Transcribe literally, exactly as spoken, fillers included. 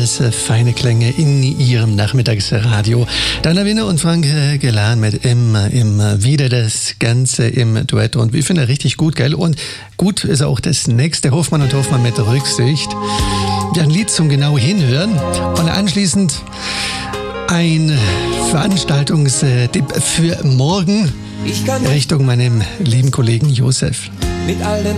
ebenfalls feine Klänge in Ihrem Nachmittagsradio. Dana Winner und Frank Gelan mit immer, immer wieder das Ganze im Duett. Und ich finde richtig gut, gell? Und gut ist auch das nächste, Hofmann und Hofmann mit Rücksicht. Wir ein Lied zum genau hinhören und anschließend ein Veranstaltungstipp für morgen Richtung meinem lieben Kollegen Josef. Mit allen